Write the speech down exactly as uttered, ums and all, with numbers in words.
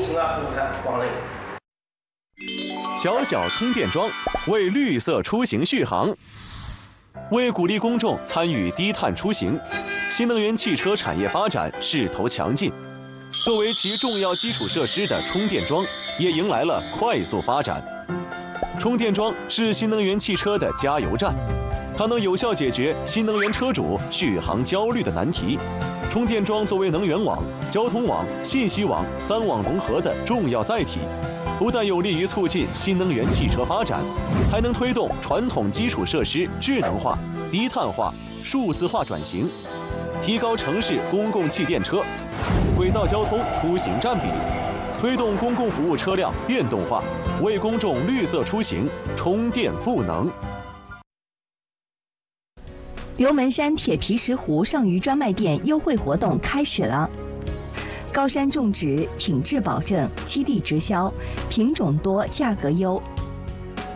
情啊，你看光那个。 小小充电桩为绿色出行续航。为鼓励公众参与低碳出行，新能源汽车产业发展势头强劲。作为其重要基础设施的充电桩，也迎来了快速发展。充电桩是新能源汽车的加油站，它能有效解决新能源车主续航焦虑的难题。充电桩作为能源网、交通网、信息网三网融合的重要载体，不但有利于促进新能源汽车发展，还能推动传统基础设施智能化、低碳化、数字化转型，提高城市公共汽电车、轨道交通出行占比，推动公共服务车辆电动化，为公众绿色出行充电赋能。 龙门山铁皮石斛上虞专卖店优惠活动开始了。高山种植，品质保证，基地直销，品种多，价格优，